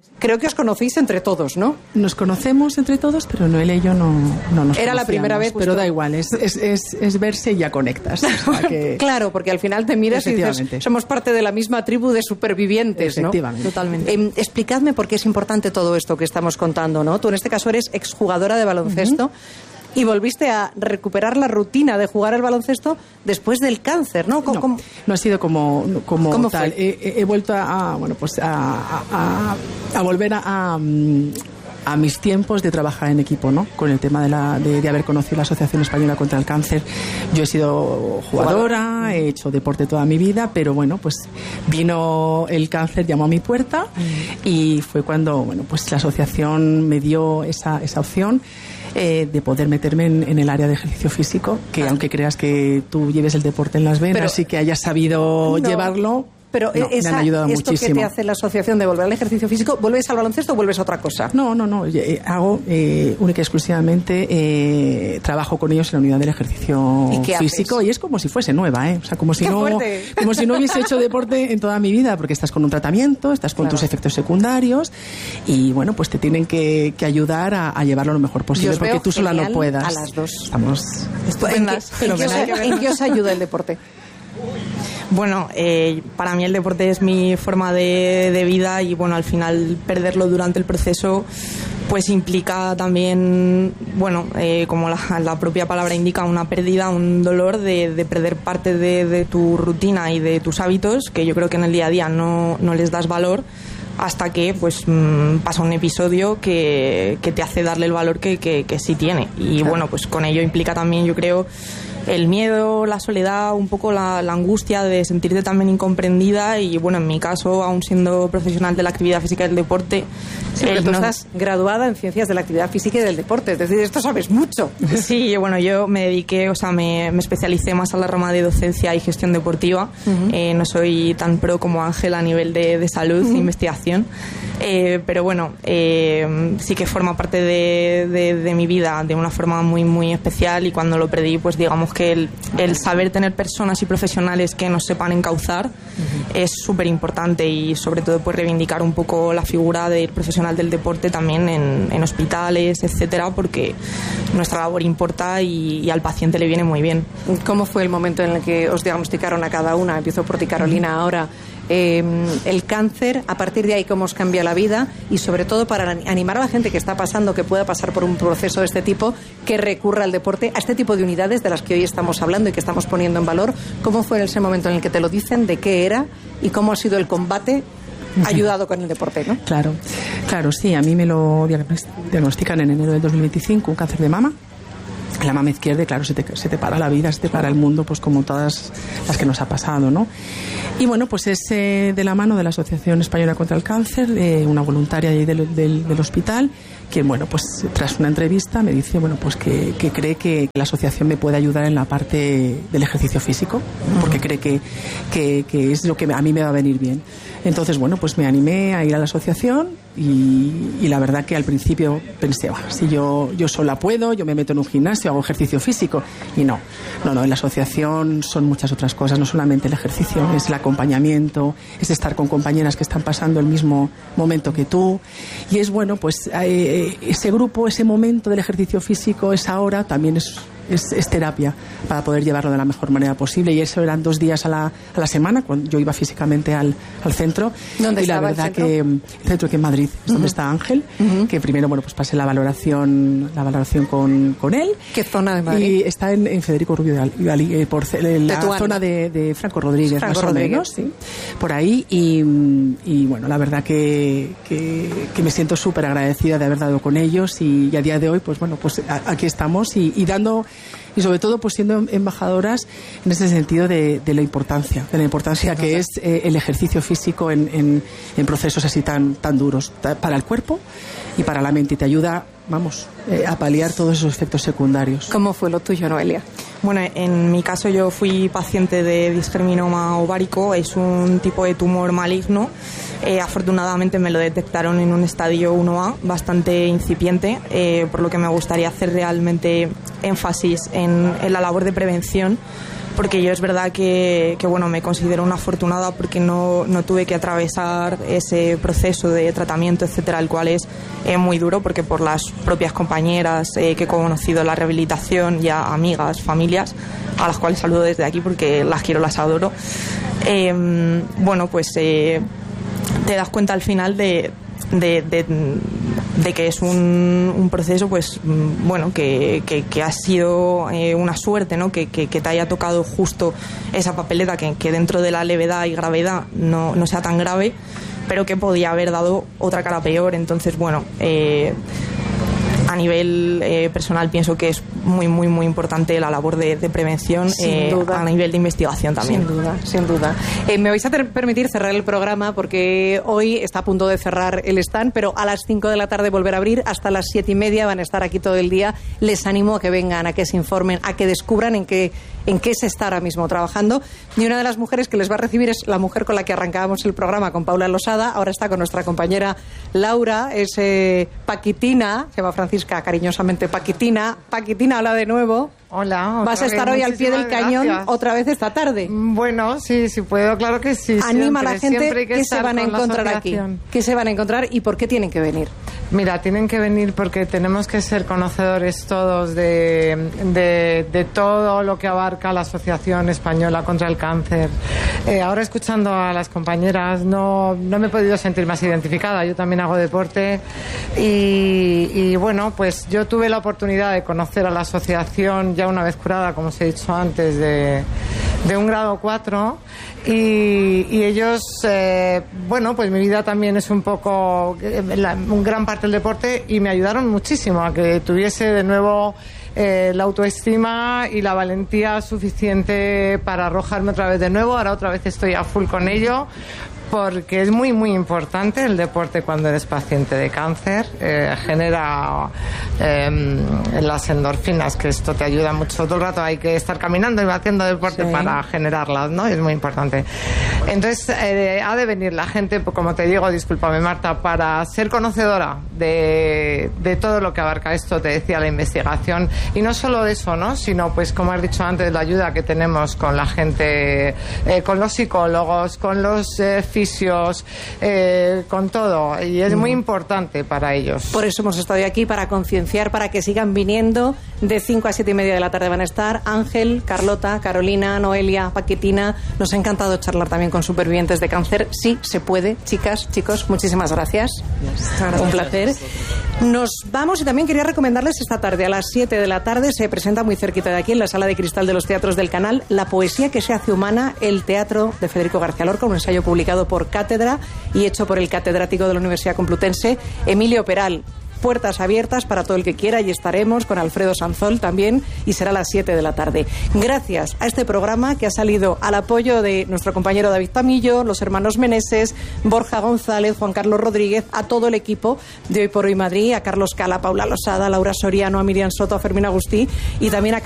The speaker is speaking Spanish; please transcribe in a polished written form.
Creo que os conocéis entre todos, ¿no? Nos conocemos entre todos, pero Noelia y yo no nos Era la primera vez. Pero da igual, es verse y ya conectas. O sea que... Claro, porque al final te miras y dices, somos parte de la misma tribu de supervivientes, ¿no? Efectivamente. Totalmente. Explicadme por qué es importante todo esto que estamos contando, ¿no? Tú en este caso eres exjugadora de baloncesto. Y volviste a recuperar la rutina de jugar al baloncesto después del cáncer, ¿no? No ha sido como tal. He vuelto a volver a mis tiempos de trabajar en equipo, ¿no? Con el tema de haber conocido la Asociación Española contra el Cáncer. Yo he sido jugadora, he hecho deporte toda mi vida, pero bueno, pues vino el cáncer, llamó a mi puerta y fue cuando, bueno, pues la asociación me dio esa opción de poder meterme en el área de ejercicio físico, que aunque creas que tú lleves el deporte en las venas y que hayas sabido llevarlo, pero me han ayudado esto muchísimo. Que te hace la asociación de volver al ejercicio físico, ¿vuelves al baloncesto o vuelves a otra cosa? No, hago única y exclusivamente trabajo con ellos en la unidad del ejercicio físico y es como si fuese nueva, o sea, como si no hubiese hecho deporte en toda mi vida, porque estás con un tratamiento, estás con tus efectos secundarios y bueno, pues te tienen que ayudar a llevarlo lo mejor posible, porque tú sola no puedas. A las dos. Estamos estupendas. ¿En qué os ayuda el deporte? Bueno, para mí el deporte es mi forma de vida y bueno, al final perderlo durante el proceso pues implica también, bueno, como la propia palabra indica, una pérdida, un dolor de perder parte de tu rutina y de tus hábitos, que yo creo que en el día a día no les das valor hasta que pues pasa un episodio que te hace darle el valor que sí tiene. Y bueno, pues con ello implica también, yo creo, el miedo, la soledad, un poco la angustia de sentirte también incomprendida y bueno, en mi caso, aún siendo profesional de la actividad física y del deporte... Sí, pero tú estás graduada en Ciencias de la Actividad Física y del Deporte, es decir, esto sabes mucho. Sí, bueno, yo me dediqué, o sea, me especialicé más a la rama de docencia y gestión deportiva. No soy tan pro como Ángel a nivel de salud e investigación, pero bueno, sí que forma parte de mi vida de una forma muy, muy especial y cuando lo perdí, pues digamos que el saber tener personas y profesionales que nos sepan encauzar es súper importante y sobre todo pues reivindicar un poco la figura del profesional del deporte también en hospitales, etcétera, porque nuestra labor importa y al paciente le viene muy bien. ¿Cómo fue el momento en el que os diagnosticaron a cada una? Empiezo por ti, Carolina, ahora. El cáncer, a partir de ahí cómo os cambia la vida y sobre todo para animar a la gente que está pasando, que pueda pasar por un proceso de este tipo, que recurra al deporte, a este tipo de unidades de las que hoy estamos hablando y que estamos poniendo en valor. ¿Cómo fue ese momento en el que te lo dicen, de qué era y cómo ha sido el combate ayudado con el deporte, ¿no? Claro, sí, a mí me lo diagnostican en enero del 2025, un cáncer de mama. La mama izquierda, claro, se te para la vida, se te para el mundo, pues como todas las que nos ha pasado, ¿no? Y bueno, pues es de la mano de la Asociación Española contra el Cáncer, una voluntaria ahí del hospital, que bueno, pues tras una entrevista me dice, bueno, pues que cree que la asociación me puede ayudar en la parte del ejercicio físico, porque cree que es lo que a mí me va a venir bien. Entonces, bueno, pues me animé a ir a la asociación y la verdad que al principio pensé, si yo sola puedo, yo me meto en un gimnasio, hago ejercicio físico. Y no, en la asociación son muchas otras cosas, no solamente el ejercicio, es el acompañamiento, es estar con compañeras que están pasando el mismo momento que tú. Y es bueno, pues ese grupo, ese momento del ejercicio físico, esa hora, también es terapia para poder llevarlo de la mejor manera posible. Y eso eran 2 días a la semana, cuando yo iba físicamente al centro. ¿Dónde y la estaba verdad el centro? que el centro que en Madrid es donde está Ángel, que primero, bueno, pues pasé la valoración con él. ¿Qué zona de Madrid? Y está en Federico Rubio de Ali, por la zona de Franco Rodríguez, más o menos, sí, por ahí. Y bueno, la verdad que me siento súper agradecida de haber dado con ellos y a día de hoy, pues bueno, pues aquí estamos y dando, y sobre todo pues siendo embajadoras en ese sentido de la importancia que es el ejercicio físico en procesos así tan duros para el cuerpo y para la mente, y te ayuda, a paliar todos esos efectos secundarios. ¿Cómo fue lo tuyo, Noelia? Bueno, en mi caso yo fui paciente de disgerminoma ovárico, es un tipo de tumor maligno. Afortunadamente me lo detectaron en un estadio 1A, bastante incipiente, por lo que me gustaría hacer realmente énfasis en la labor de prevención, porque yo es verdad que bueno, me considero una afortunada porque no tuve que atravesar ese proceso de tratamiento, etcétera, el cual es muy duro, porque por las propias compañeras que he conocido en la rehabilitación, ya amigas, familias, a las cuales saludo desde aquí porque las quiero, las adoro, bueno, pues te das cuenta al final de que es un proceso, pues bueno, que ha sido una suerte, ¿no? Que te haya tocado justo esa papeleta, que dentro de la levedad y gravedad no sea tan grave, pero que podía haber dado otra cara peor. Entonces, bueno, a nivel personal pienso que es muy, muy, muy importante la labor de prevención, a nivel de investigación también. Sin duda, sin duda. Me vais a permitir cerrar el programa porque hoy está a punto de cerrar el stand, pero a las 5 de la tarde volver a abrir, hasta las 7:30 van a estar aquí todo el día. Les animo a que vengan, a que se informen, a que descubran en qué se está ahora mismo trabajando. Y una de las mujeres que les va a recibir es la mujer con la que arrancábamos el programa, con Paula Losada. Ahora está con nuestra compañera Laura, es Paquitina, se llama Francisca cariñosamente Paquitina. Paquitina, hola de nuevo. Hola. Vas a estar hoy al pie del cañón otra vez esta tarde. Bueno, sí puedo, claro que sí. Anima a la gente, ¿qué se van a encontrar aquí? ¿Qué se van a encontrar y por qué tienen que venir? Mira, tienen que venir porque tenemos que ser conocedores todos de todo lo que abarca la Asociación Española contra el Cáncer. Ahora, escuchando a las compañeras, no me he podido sentir más identificada. Yo también hago deporte y bueno, pues yo tuve la oportunidad de conocer a la asociación ya una vez curada, como os he dicho antes, de un grado 4 y ellos, bueno, pues mi vida también es un poco, un gran parte del deporte, y me ayudaron muchísimo a que tuviese de nuevo la autoestima y la valentía suficiente para arrojarme otra vez de nuevo. Ahora otra vez estoy a full con ello, porque es muy, muy importante el deporte cuando eres paciente de cáncer. Genera las endorfinas, que esto te ayuda mucho. Todo el rato hay que estar caminando y haciendo deporte para generarlas, ¿no? Es muy importante. Entonces, ha de venir la gente, como te digo, discúlpame Marta, para ser conocedora de todo lo que abarca esto, te decía, la investigación. Y no solo de eso, ¿no? Sino, pues, como has dicho antes, la ayuda que tenemos con la gente, con los psicólogos, con los fisios, con todo, y es muy importante para ellos. Por eso hemos estado aquí, para concienciar, para que sigan viniendo. De 5 a 7:30 de la tarde van a estar Ángel, Carlota, Carolina, Noelia, Paquitina. Nos ha encantado charlar también con supervivientes de cáncer. Sí, se puede, chicas, chicos, muchísimas gracias. Un placer. Nos vamos, y también quería recomendarles esta tarde a las 7 de la tarde se presenta muy cerquita de aquí, en la Sala de Cristal de los Teatros del Canal, La poesía que se hace humana, el teatro de Federico García Lorca, un ensayo publicado por Cátedra y hecho por el catedrático de la Universidad Complutense, Emilio Peral. Puertas abiertas para todo el que quiera, y estaremos con Alfredo Sanzol también, y será a las 7 de la tarde. Gracias a este programa que ha salido al apoyo de nuestro compañero David Tamillo, los hermanos Meneses, Borja González, Juan Carlos Rodríguez, a todo el equipo de Hoy por Hoy Madrid, a Carlos Cala, Paula Losada, a Laura Soriano, a Miriam Soto, a Fermín Agustí, y también a